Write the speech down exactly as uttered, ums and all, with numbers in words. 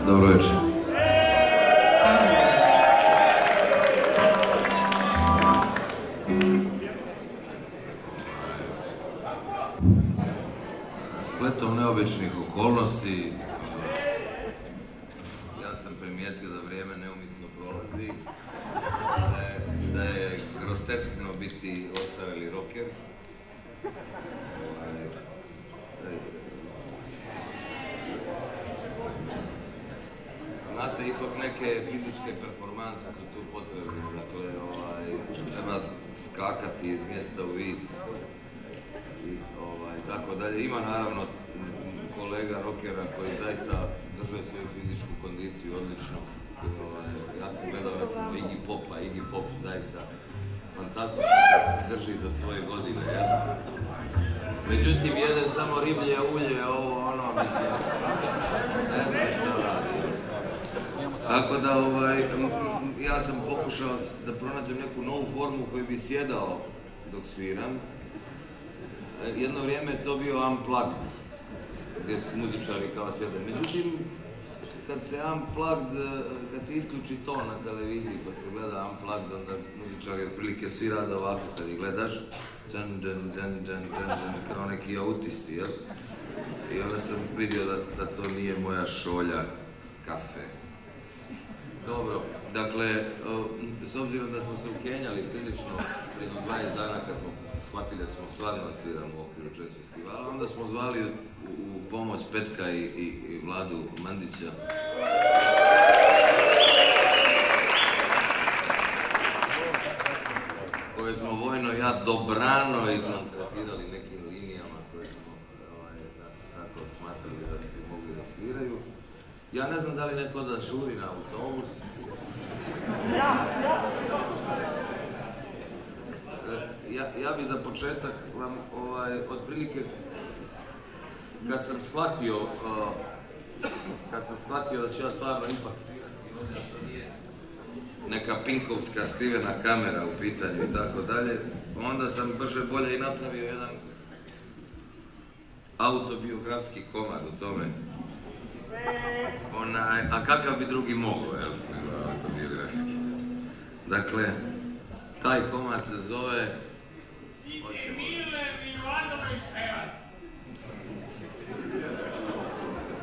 Dobro večer. Spletom neobičnih okolnosti ja sam primijetio da vrijeme neumitno prolazi, da je, da je groteskno biti ostavili rocker. Znate, ipak neke fizičke performanse su tu potrebne, dakle, ovaj, treba skakati iz mjesta u vis i ovaj, tako dalje. Ima naravno kolega rockera koji zaista drže svoju fizičku kondiciju odlično. Ovaj, ja sam gledao recimo Iggy Popa, Iggy Pop zaista fantastično drži za svoje godine, ja? Međutim, jedan samo riblje ulje, ovo ono, mislim, ne znam što radi. Tako da, ovaj, ja sam pokušao da pronađem neku novu formu koju bi sjedao dok sviram. Jedno vrijeme je to bio unplugged, gdje su muzičari kao sjede. Međutim, kad se unplugged, kad se isključi ton na televiziji pa se gleda unplugged, onda muzičari otprilike svi rade ovako kad ih gledaš. Džan, džan, džan, džan, džan, kao neki autisti, jel? I onda sam vidio da, da to nije moja šolja kafe. Dobro, dakle, s obzirom da smo se ukenjali prilično prije dvadeset dana kad smo shvatili da smo stvarno svirali u okviru Jazz festivala, onda smo zvali u, u pomoć Petka i, i, i Vladu Mandića. Koje smo vojno ja dobrano izmaltretirali nekim linijama koje smo ovaj, tako smatrali da bi mogli da sviraju. Ja ne znam da li neko da žuri na autobus. Ja, ja bi za početak vam, ovaj, otprilike, kad sam shvatio, uh, kad sam shvatio da ću ja stvarno ipak svirati, da to nije neka pinkovska skrivena kamera u pitanju i tako dalje, onda sam brže bolje i napravio jedan autobiografski komad u tome. Onaj, a kakav bi drugi mogao, jel? Autobiografski. Dakle, taj komad se zove... Hoćemo...